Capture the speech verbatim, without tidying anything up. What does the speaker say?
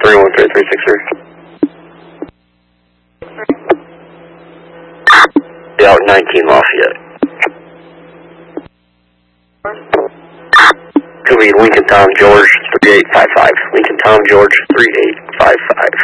three one three three six three. Yeah, nineteen Lafayette. Could be Lincoln Tom George three eight five five. Lincoln Tom George three eight five five.